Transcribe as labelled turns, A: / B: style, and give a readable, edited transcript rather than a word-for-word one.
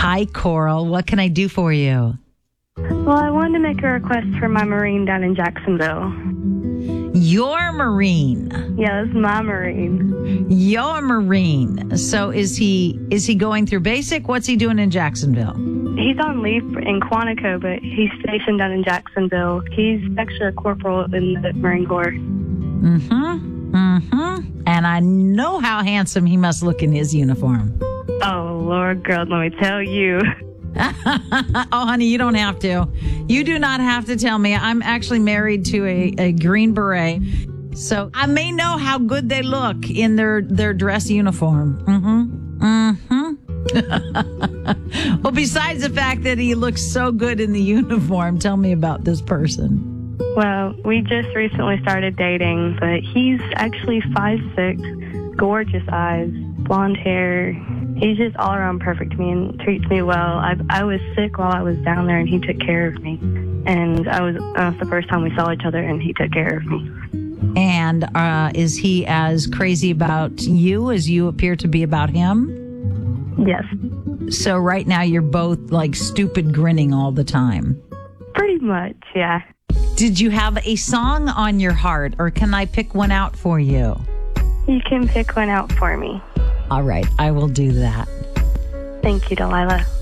A: Hi, Coral. What can I do for you?
B: Well, I wanted to make a request for my Marine down in Jacksonville.
A: Your Marine.
B: Yeah, that's my Marine.
A: Your Marine. So is he going through basic? What's he doing in Jacksonville?
B: He's on leave in Quantico, but he's stationed down in Jacksonville. He's actually a corporal in the Marine Corps.
A: And I know how handsome he must look in his uniform.
B: Oh, Lord, girl, let me tell you.
A: Oh, honey, you don't have to. You do not have to tell me. I'm actually married to a Green Beret. So I may know how good they look in their dress uniform. Well, besides the fact that he looks so good in the uniform, tell me about this person.
B: Well, we just recently started dating, but he's actually 5'6", gorgeous eyes, blonde hair. He's just all around perfect to me and treats me well. I was sick while I was down there, and he took care of me. And I was the first time we saw each other, and he took care of me.
A: And is he as crazy about you as you appear to be about him?
B: Yes.
A: So right now you're both like stupid grinning all the time.
B: Pretty much, yeah.
A: Did you have a song on your heart, or can I pick one out for you?
B: You can pick one out for me.
A: All right, I will do that.
B: Thank you, Delilah.